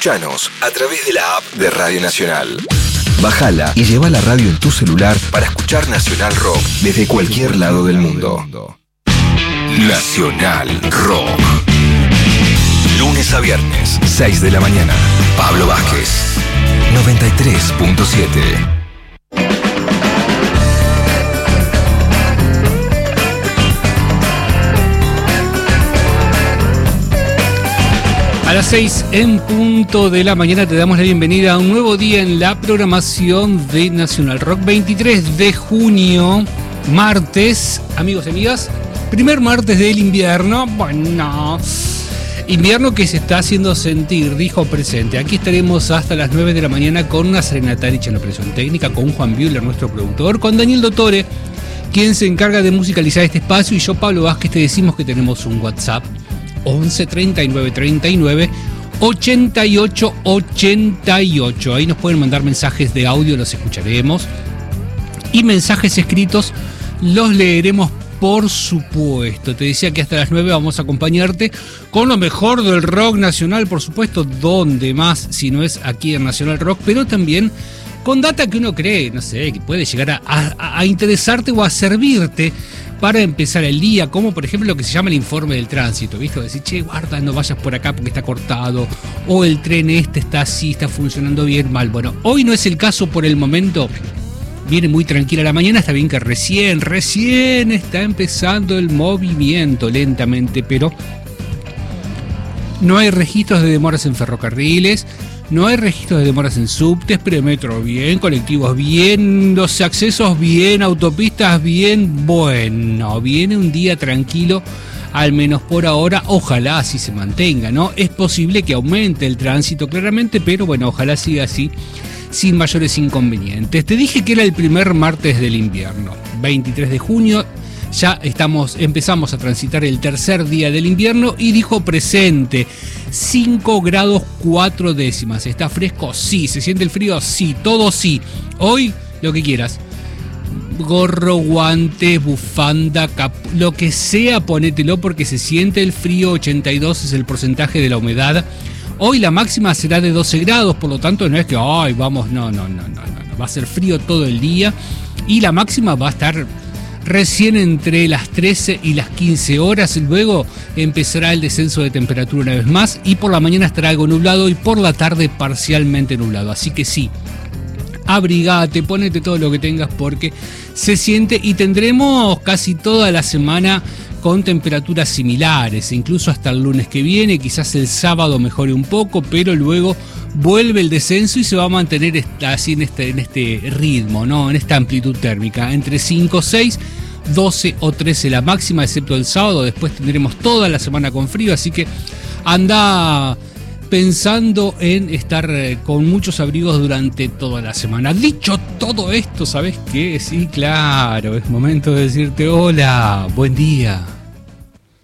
Escuchanos a través de la app de Radio Nacional. Bájala y lleva la radio en tu celular para escuchar Nacional Rock desde cualquier lado del mundo. Nacional Rock. Lunes a viernes, 6 de la mañana. Pablo Vázquez, 93.7. A las 6 en punto de la mañana te damos la bienvenida a un nuevo día en la programación de Nacional Rock. 23 de junio, martes, amigos y amigas, primer martes del invierno. Bueno, invierno que se está haciendo sentir, dijo presente. Aquí estaremos hasta las 9 de la mañana con una Serena Tarich en la operación técnica, con Juan Bühler, nuestro productor, con Daniel Dottore, quien se encarga de musicalizar este espacio, y yo, Pablo Vázquez, te decimos que tenemos un WhatsApp 11 39 39 88 88. Ahí nos pueden mandar mensajes de audio, los escucharemos, y mensajes escritos los leeremos, por supuesto. Te decía que hasta las 9 vamos a acompañarte con lo mejor del rock nacional, por supuesto, donde más si no es aquí en Nacional Rock, pero también con data que uno cree, no sé, que puede llegar a interesarte o a servirte para empezar el día, como por ejemplo lo que se llama el informe del tránsito, ¿viste? Decir, che, guarda, no vayas por acá porque está cortado, o el tren está así, está funcionando bien, mal. Bueno, hoy no es el caso por el momento, viene muy tranquila la mañana, está bien que recién está empezando el movimiento lentamente, pero no hay registros de demoras en ferrocarriles, no hay registros de demoras en subtes, premetro bien, colectivos bien, los accesos bien, autopistas bien. Bueno, viene un día tranquilo, al menos por ahora. Ojalá así se mantenga, ¿no? Es posible que aumente el tránsito claramente, pero bueno, ojalá siga así, sin mayores inconvenientes. Te dije que era el primer martes del invierno, 23 de junio. Ya empezamos a transitar el tercer día del invierno, y dijo presente, 5 grados 4 décimas. ¿Está fresco? Sí. ¿Se siente el frío? Sí. Todo sí. Hoy, lo que quieras. Gorro, guantes, bufanda, lo que sea, ponételo porque se siente el frío. 82 es el porcentaje de la humedad. Hoy la máxima será de 12 grados, por lo tanto no es que, ay, vamos, no. Va a ser frío todo el día, y la máxima va a estar recién entre las 13 y las 15 horas. Luego empezará el descenso de temperatura una vez más, y por la mañana estará algo nublado, y por la tarde parcialmente nublado. Así que sí, abrigate, ponete todo lo que tengas porque se siente, y tendremos casi toda la semana con temperaturas similares, incluso hasta el lunes que viene. Quizás el sábado mejore un poco, pero luego vuelve el descenso y se va a mantener así en este ritmo, ¿no? En esta amplitud térmica, entre 5, 6, 12 o 13 la máxima, excepto el sábado. Después tendremos toda la semana con frío, así que anda pensando en estar con muchos abrigos durante toda la semana. Dicho todo esto, ¿sabes qué? Sí, claro, es momento de decirte hola, buen día.